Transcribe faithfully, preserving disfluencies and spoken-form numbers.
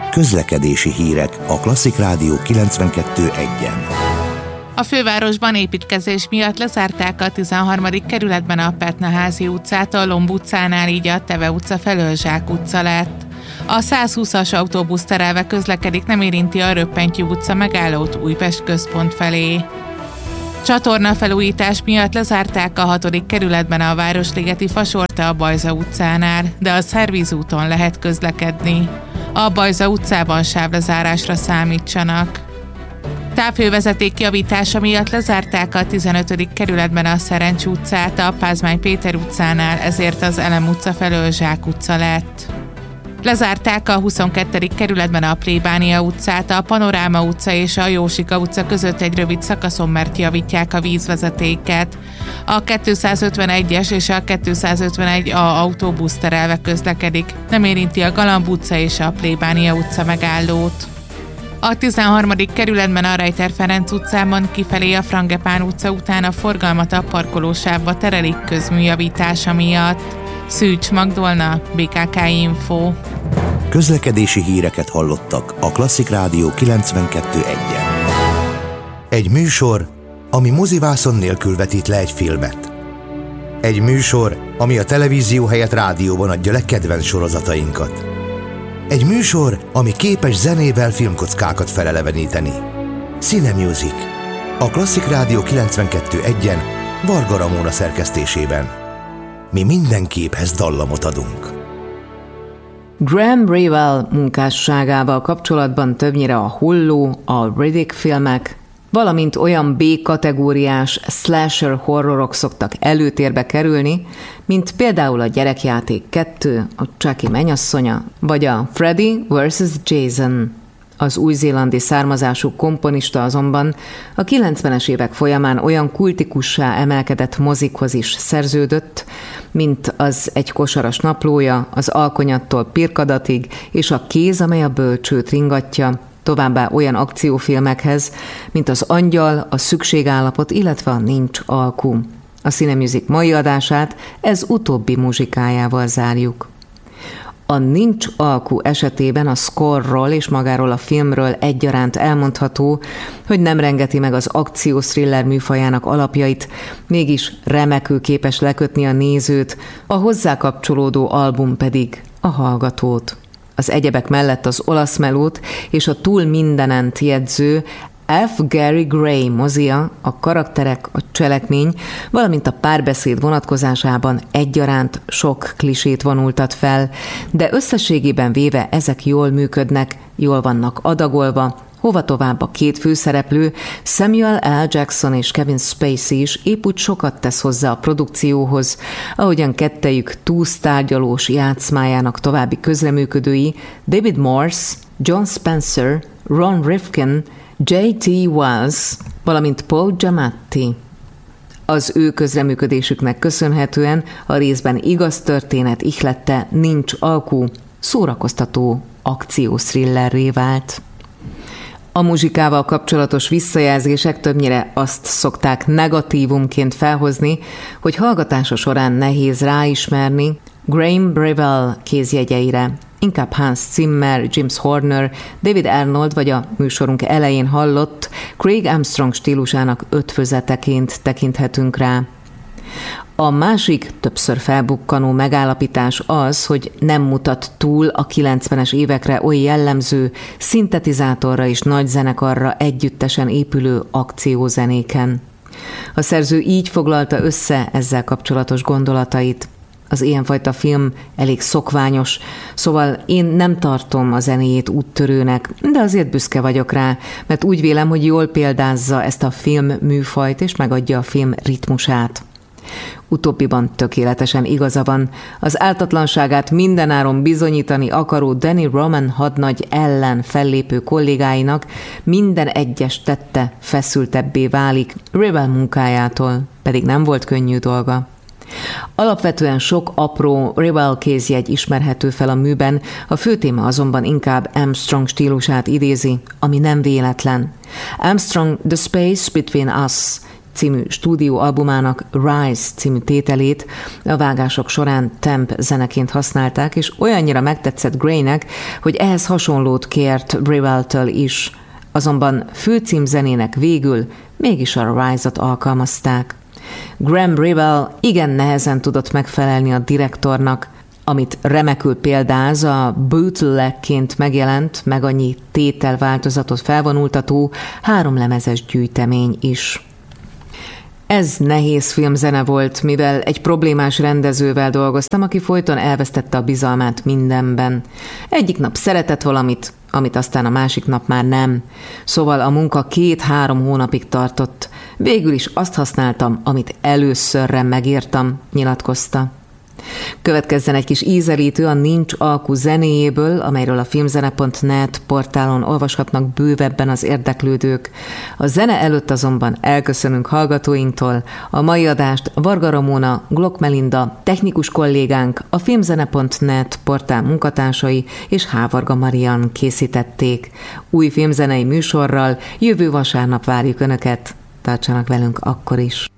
Közlekedési hírek a Klasszik Rádió kilencvenkettő egyen. A fővárosban építkezés miatt lezárták a tizenharmadik kerületben a Petnaházi utcát, a Lomb utcánál, így a Teve utca felől Zsák utca lett. A százhúszas autóbusz terelve közlekedik, nem érinti a Röppentyű utca megállót Újpest központ felé. Csatornafelújítás miatt lezárták a hatodik kerületben a Városligeti Fasorta a Bajza utcánál, de a Szervíz úton lehet közlekedni. A Bajza utcában sávlezárásra számítsanak. Távhővezeték javítása miatt lezárták a tizenötödik kerületben a Szerencs utcát, a Pázmány Péter utcánál, ezért az Elem utca felől Zsák utca lett. Lezárták a huszonkettedik kerületben a Plébánia utcát, a Panoráma utca és a Jósika utca között egy rövid szakaszon, mert javítják a vízvezetéket. A kétszázötvenegyes és a kétszázötvenegy A autóbusz terelve közlekedik, nem érinti a Galamb utca és a Plébánia utca megállót. A tizenharmadik kerületben a Rejter Ferenc utcában kifelé a Frangepán utca után a forgalmat a parkolósávba terelik közműjavítása miatt. Szűcs Magdolna, bé ká ká Info. Közlekedési híreket hallottak a Klasszik Rádió kilencvenkettő egyen. Egy műsor, ami mozivászon nélkül vetít le egy filmet. Egy műsor, ami a televízió helyett rádióban adja le kedvenc sorozatainkat. Egy műsor, ami képes zenével filmkockákat feleleveníteni. Cinemusic. A Klasszik Rádió kilencvenkettő egyen Varga Ramóna szerkesztésében. Mi minden képhez dallamot adunk. Graham Revell munkásságával kapcsolatban többnyire a Holló, a Riddick filmek, valamint olyan B-kategóriás slasher horrorok szoktak előtérbe kerülni, mint például a Gyerekjáték kettő, a Chucky mennyasszonya, vagy a Freddy versus. Jason. Az új-zélandi származású komponista azonban a kilencvenes évek folyamán olyan kultikussá emelkedett mozikhoz is szerződött, mint az Egy kosaras naplója, az Alkonyattól Pirkadatig és a Kéz, amely a bölcsőt ringatja, továbbá olyan akciófilmekhez, mint az Angyal, a Szükségállapot, illetve a Nincs alkú. A Cinemusic mai adását ez utóbbi muzsikájával zárjuk. A Nincs alkú esetében a score-ról és magáról a filmről egyaránt elmondható, hogy nem rengeti meg az akció-thriller műfajának alapjait, mégis remekül képes lekötni a nézőt, a hozzá kapcsolódó album pedig a hallgatót. Az egyebek mellett az olasz melót és a túl mindenent jegyző F. Gary Gray mozia, a karakterek, a cselekmény, valamint a párbeszéd vonatkozásában egyaránt sok klisét vonultat fel, de összességében véve ezek jól működnek, jól vannak adagolva, hova tovább a két főszereplő, Samuel L. Jackson és Kevin Spacey is épp úgy sokat tesz hozzá a produkcióhoz, ahogyan kettejük túlsztárgyalós játszmájának további közreműködői David Morse, John Spencer, Ron Rifkin, J T. Wells, valamint Paul Giamatti. Az ő közreműködésüknek köszönhetően a részben igaz történet ihlette Nincs alkú szórakoztató akciószthrillerré vált. A muzsikával kapcsolatos visszajelzések többnyire azt szokták negatívumként felhozni, hogy hallgatása során nehéz ráismerni Graham Revell kézjegyeire. Inkább Hans Zimmer, James Horner, David Arnold vagy a műsorunk elején hallott Craig Armstrong stílusának ötvözeteként tekinthetünk rá. A másik többször felbukkanó megállapítás az, hogy nem mutat túl a kilencvenes évekre oly jellemző szintetizátorra és nagy zenekarra együttesen épülő akciózenéken. A szerző így foglalta össze ezzel kapcsolatos gondolatait. Az ilyenfajta film elég szokványos, szóval én nem tartom a zenéjét úttörőnek, de azért büszke vagyok rá, mert úgy vélem, hogy jól példázza ezt a film műfajt és megadja a film ritmusát. Utóbbiban tökéletesen igaza van. Az ártatlanságát mindenáron bizonyítani akaró Danny Roman hadnagy ellen fellépő kollégáinak minden egyes tette feszültebbé válik Revell munkájától, pedig nem volt könnyű dolga. Alapvetően sok apró Revell kézjegy ismerhető fel a műben, a főtéma azonban inkább Armstrong stílusát idézi, ami nem véletlen. Armstrong The Space Between Us című stúdióalbumának Rise című tételét a vágások során temp zeneként használták, és olyannyira megtetszett Graynek, hogy ehhez hasonlót kért Breville-től is. Azonban főcímzenének végül mégis a Rise-ot alkalmazták. Graham Breville igen nehezen tudott megfelelni a direktornak, amit remekül példáz a bootlegként megjelent, meg annyi tételváltozatot felvonultató háromlemezes gyűjtemény is. Ez nehéz filmzene volt, mivel egy problémás rendezővel dolgoztam, aki folyton elvesztette a bizalmát mindenben. Egyik nap szeretett valamit, amit aztán a másik nap már nem. Szóval a munka két-három hónapig tartott. Végül is azt használtam, amit előszörre megírtam, nyilatkozta. Következzen egy kis ízelítő a Nincs alkú zenéjéből, amelyről a filmzene pont net portálon olvashatnak bővebben az érdeklődők. A zene előtt azonban elköszönünk hallgatóinktól. A mai adást Varga Ramona, Glock Melinda, technikus kollégánk, a filmzene pont net portál munkatársai és Hávarga Marian készítették. Új filmzenei műsorral jövő vasárnap várjuk Önöket. Tartsanak velünk akkor is!